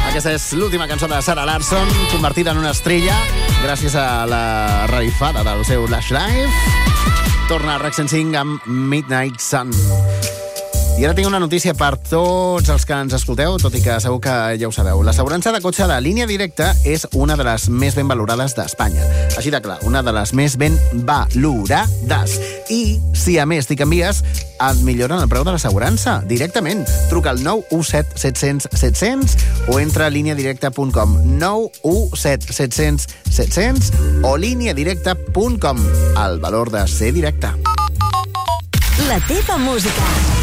Aquesta és l'última cançó de Sarah Larsson, convertida en una estrella gràcies a la revifada del seu Lash Live. Torna a RAC 105 amb Midnight Sun. I ara tinc una notícia per tots els que ens escolteu, tot i que segur que ja ho sabeu. L'assegurança de cotxe de Línia Directa és una de les més ben valorades d'Espanya. Així de clar, una de les més ben valorades. I, si a més t'hi canvies, et milloren el preu de l'assegurança directament. Truca al 917 700 700 o entra a lineadirecta.com. 917 700 700 o lineadirecta.com. El valor de ser directe. La teva música.